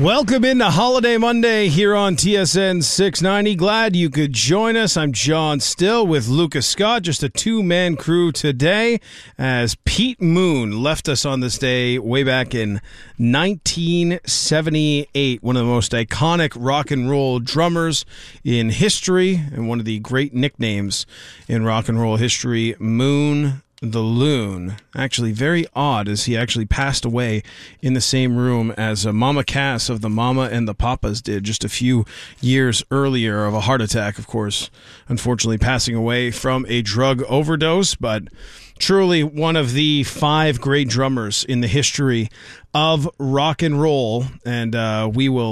Welcome into Holiday Monday here on TSN 690. Glad you could join us. I'm John Still with Lucas Scott. Just a two-man crew today as Pete Moon left us on this day way back in 1978. One of the most iconic rock and roll drummers in history and one of the great nicknames in rock and roll history, Moon the Loon. Actually, very odd as he actually passed away in the same room as Mama Cass of the Mama and the Papas did just a few years earlier of a heart attack, of course, unfortunately passing away from a drug overdose, but truly one of the five great drummers in the history of rock and roll, and we will